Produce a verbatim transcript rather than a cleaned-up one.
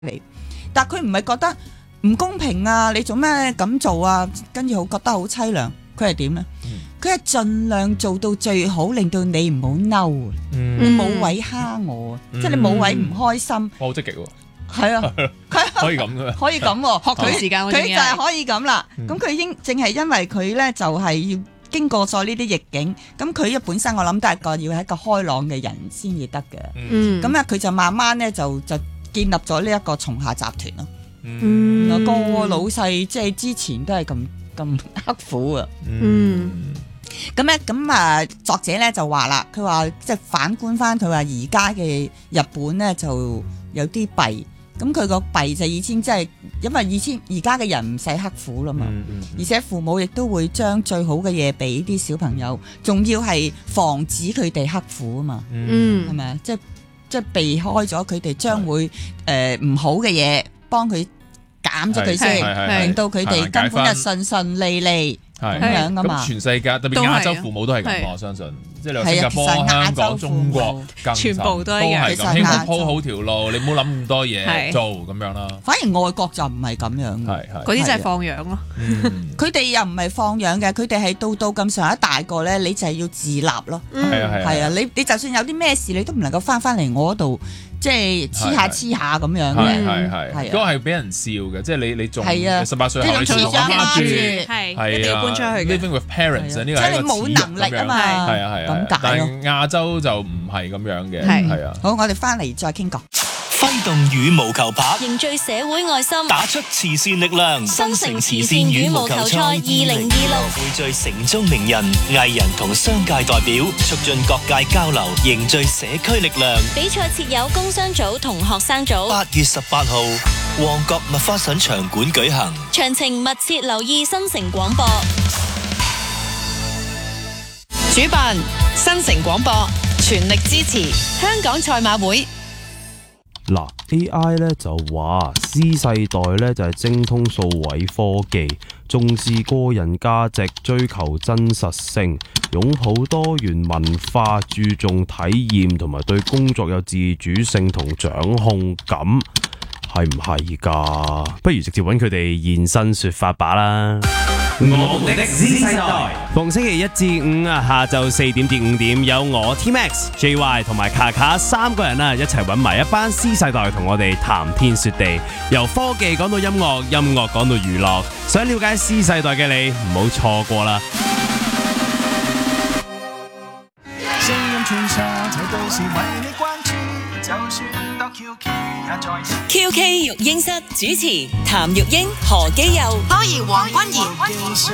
你，但佢唔係覺得唔公平啊，你做咩咁做啊？跟住好覺得好凄涼，佢係點呢？佢係盡量做到最好，令到你唔好嬲啊！ 嗯、 你冇位蝦我啊，嗯、即係你冇位唔開心。 我好積極喎。 係啊， 可以咁嘅， 可以咁喎， 學佢時間， 佢就係可以咁啦。咁佢應正係因為佢咧就係要經過咗呢啲逆境，咁佢本身我諗都係個要係一個開朗嘅人先至得嘅。嗯，咁啊佢就慢慢咧就就建立咗呢一個松下集團咯。嗯，個個老細即係之前都係咁咁刻苦啊。嗯，咁咧咁啊作者咧就話啦，佢話即係反觀翻佢話而家嘅日本咧就有啲弊。咁佢個弊就以前即係，因為以前而家嘅人唔使刻苦啦嘛，嗯嗯、而且父母亦都會將最好嘅嘢俾啲小朋友，仲要係防止佢哋刻苦啊嘛，係咪啊？即係即係避開咗佢哋將會誒唔好嘅嘢，幫佢減咗佢先，令到佢哋根本就順順利利咁樣噶嘛。 咁全世界特別亞洲父母都係咁，我相信。即係新加坡、香港、中國， 全部都係咁，希望鋪好條路，你唔好諗咁多嘢做咁樣啦。 反而外國就唔係咁樣， 嗰啲就係放養咯。 佢哋又唔係放養嘅，佢哋係到到咁上一大個咧，你就係要自立咯。係啊係啊，你你就算有啲咩事，你都唔能夠翻翻嚟我度，即係黐下黐下咁樣嘅。係係係， 嗰個係俾人笑嘅，即係你你仲十八歲後你仲住翻住， 係一定要搬出去嘅。 Living with parents 呢個係一個恥辱咁樣。 即係你冇能力啊嘛。 係啊係啊。但係亞洲就唔係咁樣嘅，係啊。 好，我哋翻嚟再傾過。 揮動羽毛球拍， 凝聚社會愛心， 打出慈善力量。 新城慈善羽毛球賽二零二六， 匯聚城中名人、藝人同商界代表，促進各界交流，凝聚社區力量。 比賽設有工商組同學生組。 八月十八號，旺角麥花臣場館舉行。 詳情密切留意新城廣播。 主辦新城廣播，全力支持香港賽馬會。 嗱 A I 咧就話 Z 世代咧就係精通數位科技，重視個人價值，追求真實性，擁抱多元文化，注重體驗同埋對工作有自主性同掌控感，係唔係㗎？不如直接揾佢哋現身說法吧啦！我們的 Z 世代，逢星期一至五啊，下晝四點至五點，有我 T Max、J Y 同埋卡卡三個人啊，一齊揾埋一班 Z 世代同我哋談天說地，由科技講到音樂，音樂講到娛樂，想了解 Z 世代嘅你，唔好錯過啦！ Q K 育嬰室主持譚玉英、何基佑， 當然黃君賢。